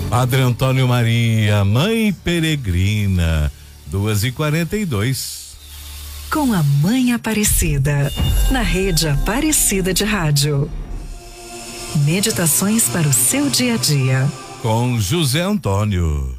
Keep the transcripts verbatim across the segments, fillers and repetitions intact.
Padre Antônio Maria, Mãe Peregrina, duas e quarenta e dois. Com a Mãe Aparecida, na rede Aparecida de Rádio. Meditações para o seu dia a dia. Com José Antônio.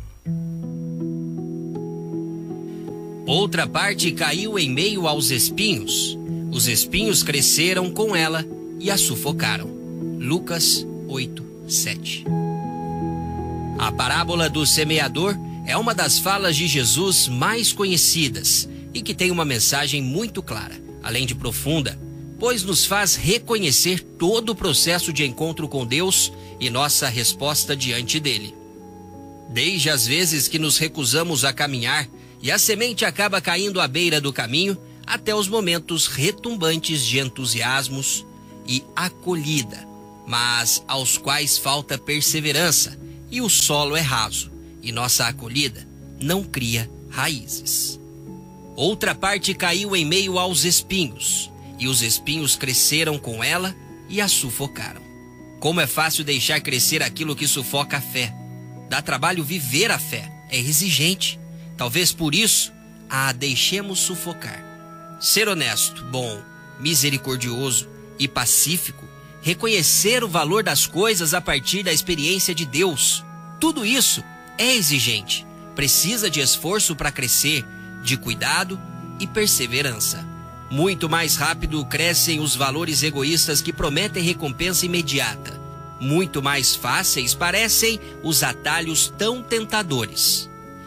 Outra parte caiu em meio aos espinhos. Os espinhos cresceram com ela e a sufocaram. Lucas oito, sete. A parábola do semeador é uma das falas de Jesus mais conhecidas e que tem uma mensagem muito clara, além de profunda, pois nos faz reconhecer todo o processo de encontro com Deus e nossa resposta diante dele. Desde as vezes que nos recusamos a caminhar e a semente acaba caindo à beira do caminho, até os momentos retumbantes de entusiasmos e acolhida, mas aos quais falta perseverança e o solo é raso, e nossa acolhida não cria raízes. Outra parte caiu em meio aos espinhos, e os espinhos cresceram com ela e a sufocaram. Como é fácil deixar crescer aquilo que sufoca a fé. Dá trabalho viver a fé, é exigente. Talvez por isso a deixemos sufocar. Ser honesto, bom, misericordioso e pacífico, reconhecer o valor das coisas a partir da experiência de Deus. Tudo isso é exigente, precisa de esforço para crescer, de cuidado e perseverança. Muito mais rápido crescem os valores egoístas que prometem recompensa imediata. Muito mais fáceis parecem os atalhos tão tentadores.